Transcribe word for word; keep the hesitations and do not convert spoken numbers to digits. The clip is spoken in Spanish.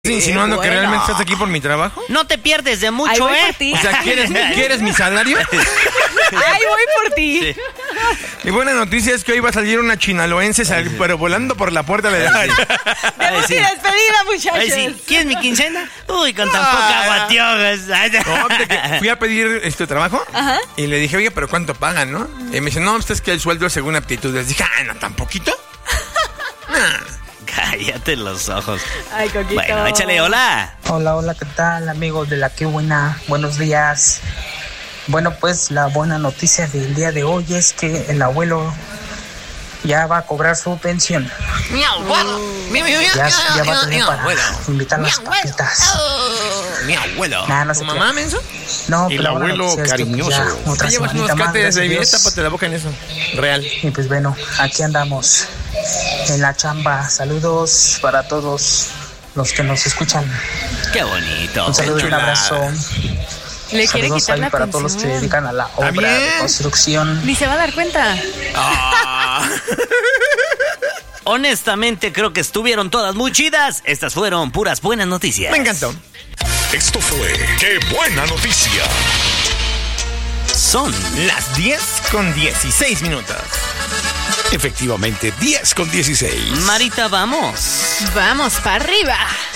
¿Estás insinuando bueno. que realmente estás aquí por mi trabajo? No te pierdes de mucho, Ay, voy ¿eh? por ti. O sea, ¿quieres, ¿quieres mi salario? Ay, voy por ti. Sí. Mi buena noticia es que hoy va a salir una chinaloense, sal, pero volando por la puerta de la... Ay, Demos sí. y despedida, muchachos. Ay, sí. ¿Quieres mi quincena? Uy, con tan poca guatiogas. No, de que fui a pedir este trabajo. Ajá. Y le dije, oye, ¿pero cuánto pagan, no? Y me dice, no, pues es que el sueldo es según aptitudes. Dije, ah, no, ¿tan poquito? Nah. Cállate los ojos. Ay, Coquito. Bueno, échale, hola. Hola, hola, ¿qué tal, amigos de la Qué Buena? Buenos días. Bueno, pues la buena noticia del día de hoy es que el abuelo ya va a cobrar su pensión. Mi abuelo. Mi, mi, mi, Ya, ya va a tener mi para abuelo. invitar Mi las abuelo. papitas. Mi abuelo. Nah, no sé ¿Tu qué. mamá, menso? No, El pero la buena abuelo noticia es que, pues, ya cariñoso. otra Te llevas unos semanita más, cáteres de gracias a billete, Dios. tápate la boca en eso. Real. Y pues bueno, aquí andamos en la chamba. Saludos para todos los que nos escuchan. Qué bonito. Un saludo y un chulada. abrazo. Le quiere Saludos quitar ahí la para todos los que se pensión. dedican a la obra bien. de construcción. Ni se va a dar cuenta. Ah. Honestamente, creo que estuvieron todas muy chidas. Estas fueron puras buenas noticias. Me encantó. Esto fue ¡Qué buena noticia! Son Las diez con dieciséis minutos. Efectivamente, diez con dieciséis. Marita, vamos. Vamos para arriba.